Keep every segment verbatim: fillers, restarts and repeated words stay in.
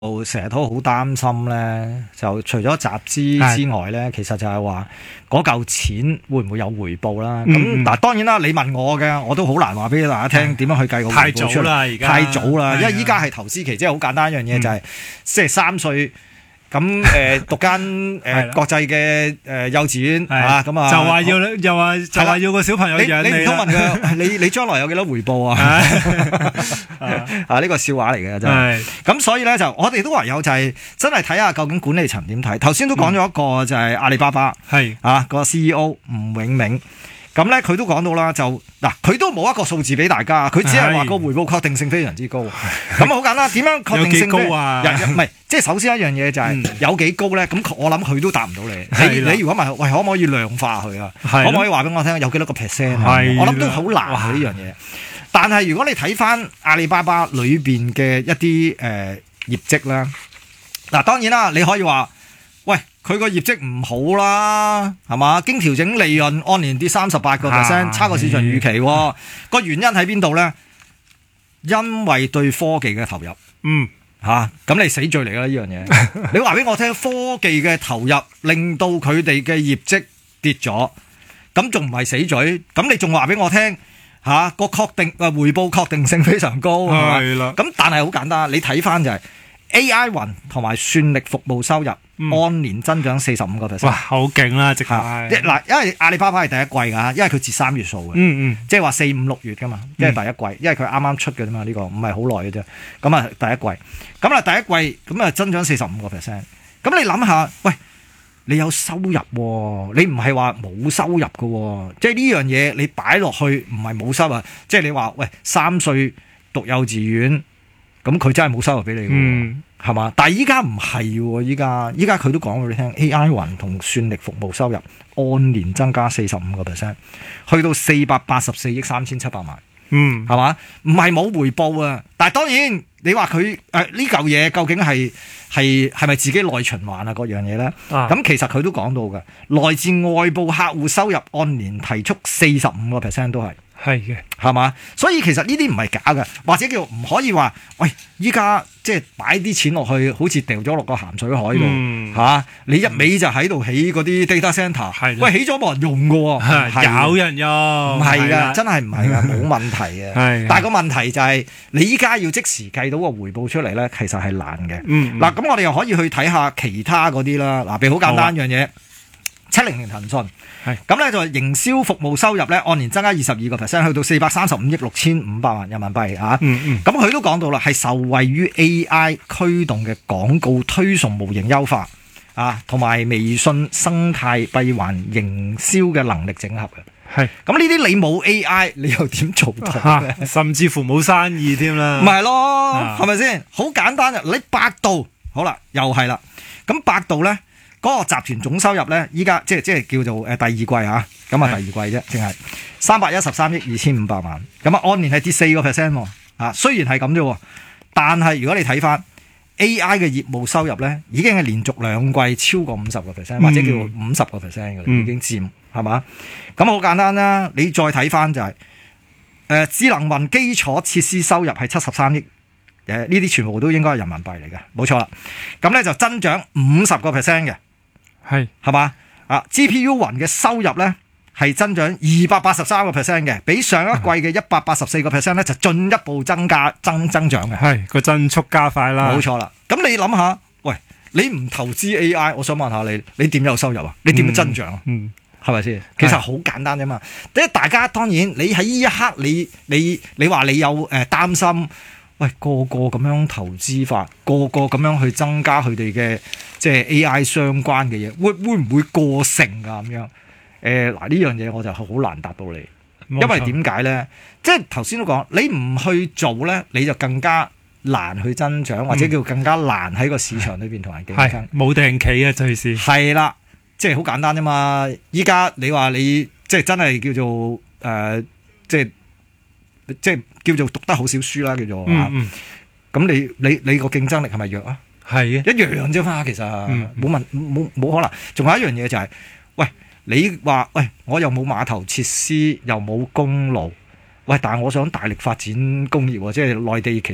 成日都好擔心咧，就除咗集資之外咧，其實就係話嗰嚿錢會唔會有回報啦？咁嗯嗱，當然啦，你問我嘅，我都好難話俾大家聽點樣去計個回報出嚟。 太早啦，而家太早啦，因為係啊依家係投資期，即係好簡單一樣嘢， 嗯就係即係三歲。咁誒讀間誒國際嘅誒幼稚園嚇，咁啊就話要又話就話要個小朋友養你你唔通問啦。 佢你你將來有幾多回報啊？啊呢個笑話嚟嘅真係。 係咁所以咧就我哋都唯有就係真係睇下究竟管理層點睇。頭先都講咗一個就係阿里巴巴係啊個 C E O 吳永明。咁咧佢都講到啦，就嗱佢都冇一個數字俾大家，佢只係話個回報確定性非常之高。咁好簡單，點樣確定性有幾高啊？ 唔係，即係首先一樣嘢就係、 嗯、 有幾高咧？咁我諗佢都答唔到你。你你如果問喂，可唔可以量化佢啊？可唔可以話俾我聽有幾多個 percent 啊？我諗都好難呢樣嘢。但係如果你睇翻阿里巴巴裏邊嘅一啲誒、呃、業績啦，嗱當然啦，你可以話。喂，佢個業績唔好啦，係嘛？經調整利潤按年跌三十八個 percent，差過市場預期。個原因喺邊度咧？因為對科技嘅投入， 嗯吓咁、啊、你死罪嚟啦呢樣嘢。你話俾我聽，科技嘅投入令到佢哋嘅業績跌咗，咁仲唔係死罪？咁你仲話俾我聽吓個確定誒回報確定性非常高係啦。咁但係好簡單，你睇翻就係、是、A I 雲同埋算力服務收入。嗯、按年增長四十五個 percent， 哇，好勁啦！直頭係嗱，因為阿里巴巴係第一季㗎，因為佢截三月數嘅， 嗯嗯， 即係話四五六月㗎嘛，即係第一季，因為佢啱啱出嘅啫嘛，呢個唔係好耐嘅啫。咁啊，第一季，咁啊第一季咁啊增長四十五個 percent。咁你諗下，喂，你有收入喎，你唔係話冇收入嘅喎，即係呢樣嘢你擺落去唔係冇收入，即係你話喂三歲讀幼稚園，咁佢真係冇收入俾你嘅。嗯係嘛？但係依家唔係喎，依家依家佢都講俾你聽 ，A I 雲同算力服務收入按年增加四十五個 percent，去到四百八十四億三千七百萬。嗯，係嘛？唔係冇回報啊！但係當然你話佢誒呢嚿嘢究竟係係係咪自己內循環啊？嗰樣嘢咧？咁、啊、其實佢都講到嘅，來自外部客戶收入按年提速四十五個 percent 都係。係嘅，係嘛？所以其實呢啲唔係假嘅，或者叫唔可以話，喂，依家即係擺啲錢落去，好似掉咗落個鹹水海度嚇、嗯啊。你一味就喺度起嗰啲 data centre，係喂起咗冇人用嘅喎， 有人用， 唔係㗎，真係唔係㗎，冇問題嘅。係，但係個問題就係、是、你依家要即時計到個回報出嚟咧，其實係難嘅。嗱、嗯，咁、嗯、我哋又可以去睇下其他嗰啲啦。嗱，譬如好簡單一樣嘢。七零零騰訊，係咁咧就係營銷服務收入咧按年增加二十二個 percent， 去到四百三十五億六千五百萬人民幣啊！嗯嗯，咁佢都講到啦，係受惠於 A I 驅動嘅廣告推送模型優化啊，同埋微信生態閉環營銷嘅能力整合嘅。係咁呢啲你冇 A I， 你又點做到、啊、 甚至乎冇生意添啦。 唔係咯，係咪先？好簡單啊！你百度好啦，又係啦。咁百度咧。嗰、那個集團總收入咧，依家即係即係叫做誒第二季嚇，咁啊第二季啫，淨係三百一十三億二千五百萬，咁啊按年係跌四個 percent 喎，啊雖然係咁啫，但係如果你睇翻 A I 嘅業務收入咧，已經係連續兩季超過五十個 percent，或者叫五十個 percent 嘅，已經佔係嘛？咁好簡單啦，你再睇翻就係、是、誒、呃、智能雲基礎設施收入係七十三億。誒呢啲全部都應該係人民幣嚟嘅，冇錯啦。咁咧就增長五十個 percent 嘅。係係嘛啊 ？G P U 雲嘅收入咧係增長二百八十三個 percent 嘅，比上一季嘅一百八十四個 percent 咧就進一步增加增增長嘅， 係個增速加快啦。 冇錯啦。咁你諗下，喂，你唔投資 A I， 我想問下你，你點有收入啊？你點樣增長啊？嗯，係咪先？其實好簡單啫嘛。即係大家當然，你喺呢一刻，你你你話你有誒擔心。喂，個個咁樣投資法，個個咁樣去增加佢哋嘅即係 A I 相關嘅嘢，會會唔會過剩啊？咁樣誒嗱呢樣嘢我就好難答到你，因為點解咧？即係頭先都講，你唔去做咧，你就更加難去增長，或者叫更加難喺個市場裏邊同人競爭。 冇定企嘅隨時係啦，即係好簡單啫嘛！依家你話你即係真係叫做誒、呃，即係。即係叫做讀得好少書啦，叫做咁、嗯嗯、你你你個競爭力係咪弱啊？係嘅，一樣啫嘛。其實冇問冇冇可能。仲有一樣嘢就係、是，喂，你話喂，我又冇碼頭設施，又冇公路，喂，但係我想大力發展工業喎，即係內地其實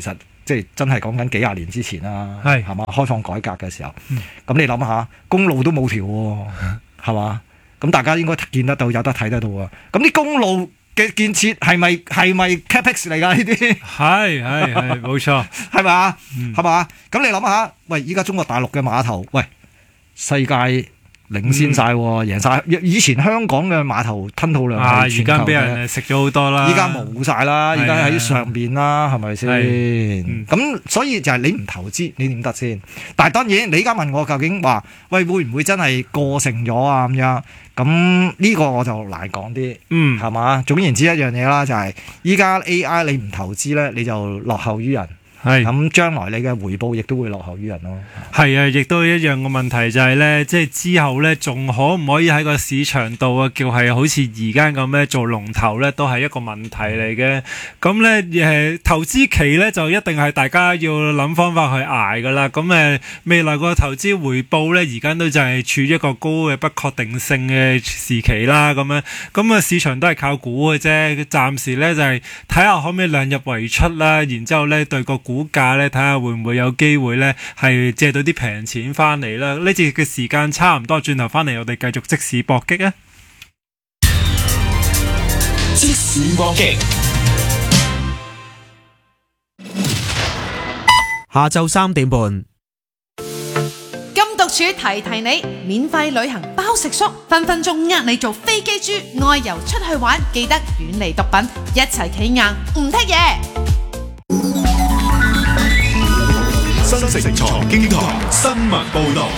即係真係講緊幾廿年之前啦， 係係嘛？開放改革嘅時候，咁、 嗯、 你諗下，公路都冇條喎，係嘛？咁大家應該見得到，有得睇得到啊！咁啲公路嘅建設係咪係咪 capex 嚟㗎？呢啲係係係冇錯， 係嘛？ 嗯係嘛？咁你諗下，喂，依家中國大陸嘅碼頭，喂，世界領先晒喎， 嗯、 贏晒。以前香港嘅碼頭吞吐量啊， 係而家俾人食咗好多啦。 依家冇晒啦，依家喺上邊啦，係咪先？咁、嗯、所以就係你唔投資，你點得先？但係當然，你依家問我究竟話，喂，會唔會真係過剩咗啊？咁樣咁呢個我就難講啲， 嗯， 係嘛？總言之一樣嘢啦，就係依家 A I 你唔投資咧，你就落後於人。係咁，將來你嘅回報亦都會落後於人咯。 係啊，亦都一樣嘅問題就係咧，即係之後咧，仲可唔可以喺個市場度啊，叫係好似而家咁咧做龍頭咧，都係一個問題嚟嘅。咁咧誒，投資期咧就一定係大家要諗方法去捱噶啦。咁誒，未來個投資回報咧，而家都就係處於一個高嘅不確定性嘅時期啦。咁樣咁啊，市場都係靠估嘅啫。暫時咧就係睇下可唔可以量入為出啦，然之後咧對個股價咧，睇下會唔會有機會咧，係借到啲平錢翻嚟啦。呢節嘅時間差唔多，轉頭翻嚟我哋繼續即時搏擊啊！ 即時搏擊， 下晝三點半。 金獨處提提你，免費旅行包食宿，分分鐘呃你做飛機豬，外遊出去玩，記得遠離毒品，一齊企硬唔剔嘢。 新城財經台新聞報道。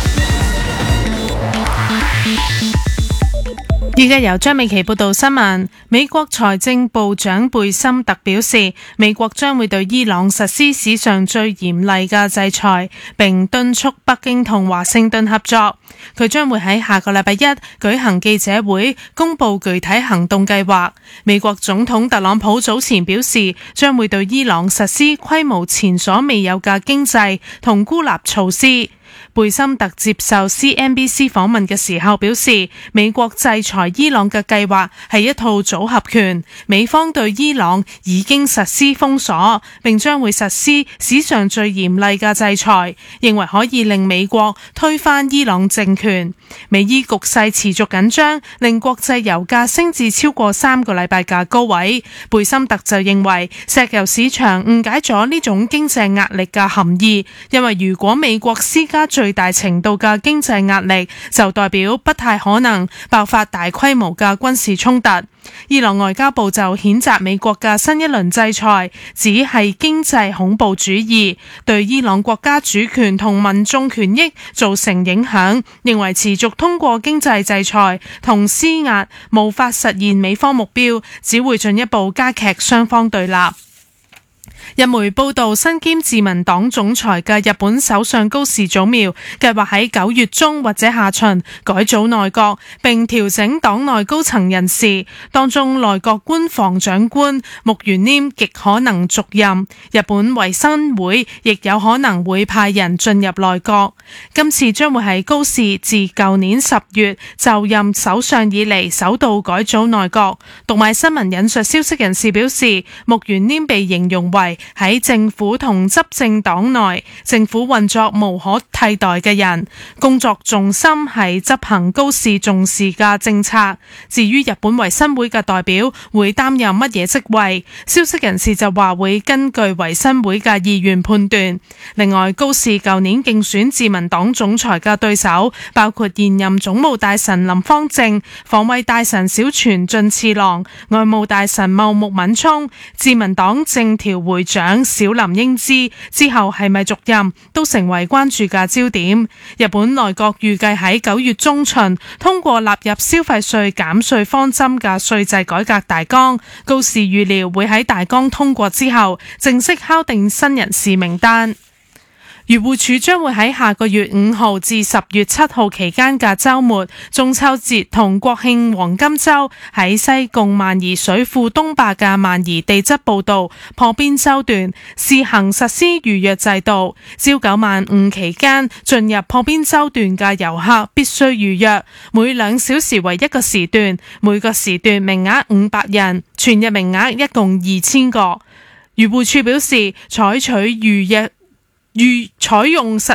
而家由張美琪報道新聞。美國財政部長貝森特表示，美國將會對伊朗實施史上最嚴厲嘅制裁，並敦促北京同華盛頓合作。佢將會喺下個禮拜一舉行記者會，公布具體行動計劃。美國總統特朗普早前表示，將會對伊朗實施規模前所未有嘅經濟同孤立措施。貝森特接受 C N B C 訪問嘅時候表示，美國制裁伊朗嘅計劃係一套組合拳，美方對伊朗已經實施封鎖，並將會實施史上最嚴厲嘅制裁，認為可以令美國推翻伊朗政權。美伊局勢持續緊張，令國際油價升至超過三個禮拜嘅高位。貝森特就認為，石油市場誤解咗呢種經濟壓力嘅含義，因為如果美國施加最大程度嘅經濟壓力，就代表不太可能爆發大規模嘅軍事衝突。伊朗外交部就譴責美國嘅新一輪制裁只係經濟恐怖主義，對伊朗國家主權同民眾權益造成影響，認為持續通過經濟制裁同施壓無法實現美方目標，只會進一步加劇雙方對立。日媒報道，身兼自民黨總裁嘅日本首相高市早苗計劃喺九月中或者下旬改組內閣，並調整黨內高層人事，當中內閣官房長官木原稔極可能續任，日本維新會亦有可能會派人進入內閣。今次將會係高市自舊年十月就任首相以嚟首度改組內閣。讀賣新聞引述消息人士表示，木原稔被形容為喺政府同執政黨內政府運作無可替代嘅人，工作重心係執行高市重視嘅政策。至於日本維新會嘅代表會擔任乜嘢職位，消息人士就話會根據維新會嘅意願判斷。另外，高市舊年競選自民黨總裁嘅對手包括現任總務大臣林芳正、防衛大臣小泉進次郎、外務大臣茂木敏充、自民黨政調會長小林英之之後係咪續任，都成為關注嘅焦點。日本內閣預計喺九月中旬通過納入消費稅減稅方針嘅稅制改革大綱，高市預料會喺大綱通過之後正式敲定新人事名單。漁護署將會喺下個月五號至十月七號期間嘅週末、中秋節同國慶黃金週，喺西貢萬宜水庫東壩嘅萬宜地質步道破邊洲段試行實施預約制度。朝九晚五期間進入破邊洲段嘅遊客必須預約，每兩小時為一個時段，每個時段名額五百人，全日名額一共二千個。 漁護署表示，採取預約預採用實